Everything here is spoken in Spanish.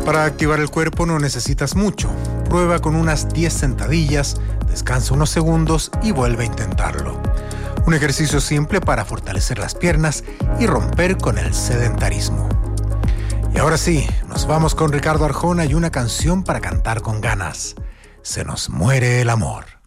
Para activar el cuerpo no necesitas mucho. Prueba con unas 10 sentadillas, descansa unos segundos y vuelve a intentarlo. Un ejercicio simple para fortalecer las piernas y romper con el sedentarismo. Y ahora sí, nos vamos con Ricardo Arjona y una canción para cantar con ganas. Se nos muere el amor.